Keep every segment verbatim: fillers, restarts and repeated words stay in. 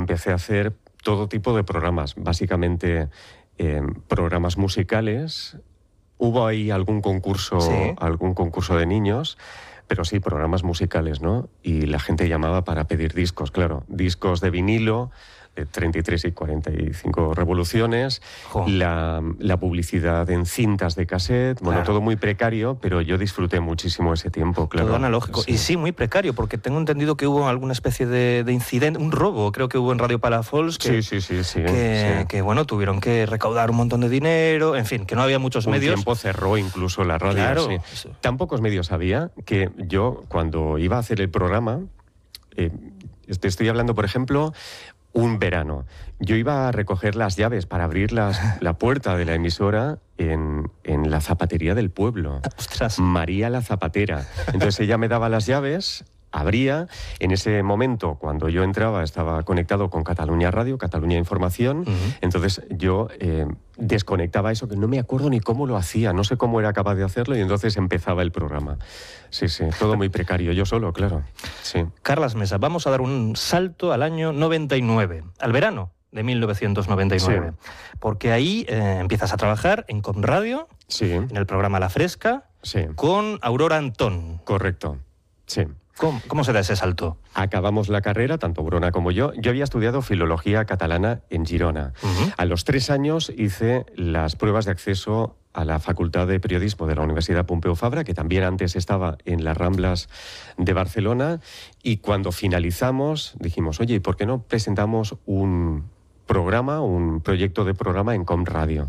empecé a hacer todo tipo de programas, básicamente eh, programas musicales. Hubo ahí algún concurso, sí. algún concurso de niños, pero sí, programas musicales, ¿no? Y la gente llamaba para pedir discos, claro, discos de vinilo, de treinta y tres y cuarenta y cinco revoluciones, la, la publicidad en cintas de cassette, bueno, claro. todo muy precario, pero yo disfruté muchísimo ese tiempo, claro. Todo analógico. Sí. Y sí, muy precario, porque tengo entendido que hubo alguna especie de, de incidente, un robo, creo que hubo en Radio Palafols, que, sí, sí, sí, sí, que, sí. que, bueno, tuvieron que recaudar un montón de dinero, en fin, que no había muchos un medios. Un tiempo cerró incluso la radio, claro. sí. Sí. Tan pocos medios había que yo, cuando iba a hacer el programa, eh, te estoy hablando, por ejemplo, un verano. Yo iba a recoger las llaves para abrir las, la puerta de la emisora en, en la zapatería del pueblo. ¡Ostras! María la Zapatera. Entonces ella me daba las llaves, abría. En ese momento, cuando yo entraba, estaba conectado con Cataluña Radio, Cataluña Información. Uh-huh. Entonces yo eh, desconectaba eso, que no me acuerdo ni cómo lo hacía, no sé cómo era capaz de hacerlo, y entonces empezaba el programa. Sí, sí, todo muy precario, yo solo, claro. Sí. Carlas Mesa, vamos a dar un salto al año noventa y nueve, al verano de mil novecientos noventa y nueve, sí. Porque ahí eh, empiezas a trabajar en Com Radio, sí. en el programa La Fresca, sí. con Aurora Antón. Correcto, sí. ¿Cómo, ¿Cómo se da ese salto? Acabamos la carrera, tanto Brona como yo. Yo había estudiado filología catalana en Girona. Uh-huh. A los tres años hice las pruebas de acceso a la Facultad de Periodismo de la Universidad Pompeu Fabra, que también antes estaba en las Ramblas de Barcelona, y cuando finalizamos dijimos, oye, ¿y por qué no presentamos un programa, un proyecto de programa en Com Radio?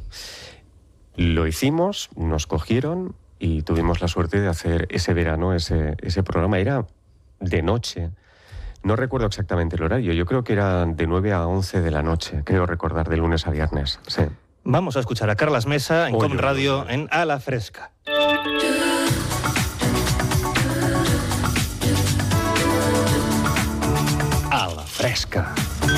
Lo hicimos, nos cogieron y tuvimos la suerte de hacer ese verano, ese, ese programa. Era de noche. No recuerdo exactamente el horario. Yo creo que era de nueve a once de la noche, creo recordar, de lunes a viernes. Sí. Vamos a escuchar a Carlas Mesa en oye, Com Radio, oye. en A la Fresca. A la Fresca.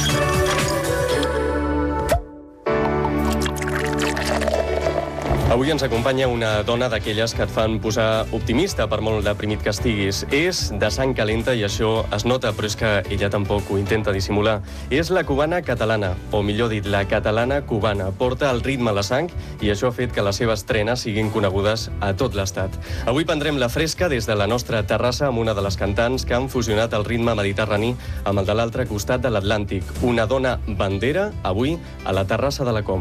Avui ens acompanya una dona d'aquelles que et fan posar optimista per molt deprimit que estiguis. És de sang calenta i això es nota, però és que ella tampoc ho intenta dissimular. És la cubana catalana, o millor dit, la catalana cubana. Porta el ritme a la sang i això ha fet que les seves trenes siguin conegudes a tot l'estat. Avui prendrem la fresca des de la nostra terrassa amb una de les cantants que han fusionat el ritme mediterrani amb el de l'altre costat de l'Atlàntic. Una dona bandera, avui, a la terrassa de la Com.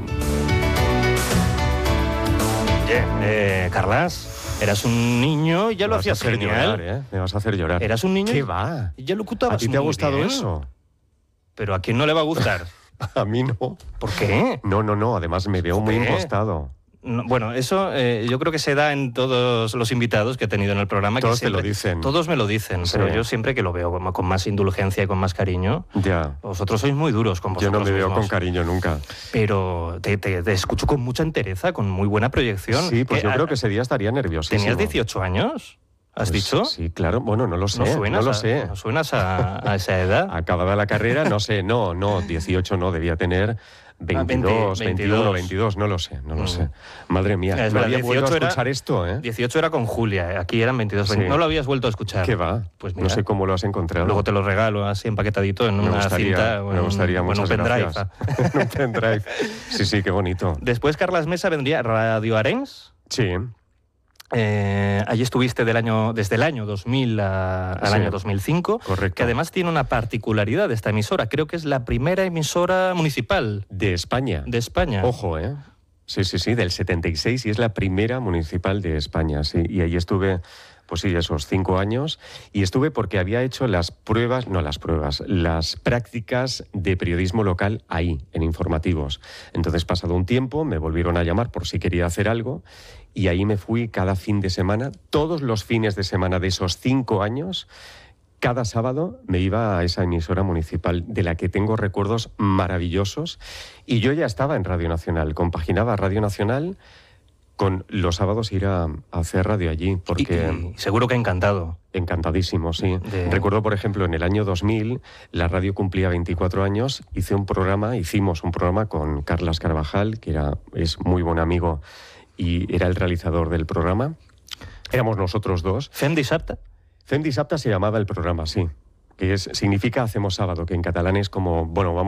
Oye, eh, Carlas, eras un niño y ya me lo hacías genial. Llorar, ¿eh? Me vas a hacer llorar. Eras un niño ¿Qué y va? ya lo locutabas. ¿A ti te ha gustado bien. eso? Pero ¿a quién no le va a gustar? A mí no. ¿Por qué? No, no, no. Además me veo muy impostado. No, bueno, eso eh, yo creo que se da en todos los invitados que he tenido en el programa. Todos que siempre, te lo dicen. Todos me lo dicen, sí. Pero yo siempre que lo veo con, con más indulgencia y con más cariño. Ya. Vosotros sois muy duros con vosotros Yo no me mismos. veo con cariño nunca. Pero te, te, te escucho con mucha entereza, con muy buena proyección. Sí, pues ¿Qué, yo creo que ese día estaría nerviosísimo. ¿Tenías dieciocho años? ¿Has pues, dicho? Sí, claro. Bueno, no lo sé. No suenas, no lo a, sé. ¿no suenas a, a esa edad? Acabada la carrera, no sé. No, no, dieciocho no. Debía tener veintidós, veintiuno, veintidós, no lo sé, no lo mm. sé. Madre mía, es no verdad, había vuelto a escuchar era, esto, ¿eh? dieciocho era con Julia, aquí eran veintidós, sí. veinte. No lo habías vuelto a escuchar. ¿Qué va? Pues mira, no sé cómo lo has encontrado. Luego te lo regalo así empaquetadito en me una gustaría, cinta. Me gustaría, bueno, muchas un pendrive. gracias. Un pendrive. Sí, sí, qué bonito. Después Carlas Mesa vendría Radio Arenys. Sí. Eh, allí estuviste del año, desde el año dos mil a, al sí, año dos mil cinco, correcto. Que además tiene una particularidad de esta emisora. Creo que es la primera emisora municipal. De España. De España. Ojo, ¿eh? Sí, sí, sí, del setenta y seis y es la primera municipal de España, sí. Y ahí estuve, pues sí, esos cinco años. Y estuve porque había hecho las pruebas, no las pruebas, las prácticas de periodismo local ahí, en informativos. Entonces, pasado un tiempo, me volvieron a llamar por si quería hacer algo. Y ahí me fui cada fin de semana, todos los fines de semana de esos cinco años, cada sábado me iba a esa emisora municipal de la que tengo recuerdos maravillosos. Y yo ya estaba en Radio Nacional, compaginaba Radio Nacional con los sábados ir a, a hacer radio allí. Porque y, y seguro que encantado. Encantadísimo, sí. De... Recuerdo, por ejemplo, en el año dos mil, la radio cumplía veinticuatro años, hice un programa, hicimos un programa con Carlas Carvajal, que era, es muy buen amigo y era el realizador del programa. Éramos nosotros dos. ¿Fem dissabte? Fem dissabte se llamaba el programa, sí. Que es, significa hacemos sábado, que en catalán es como, bueno, vamos